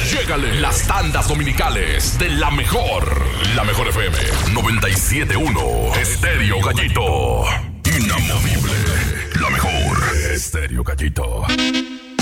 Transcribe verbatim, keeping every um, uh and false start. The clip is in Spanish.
llégale. Las tandas dominicales de la mejor. La mejor F M noventa y siete punto uno. Estéreo Gallito. Inamovible. La mejor. Estéreo Gallito.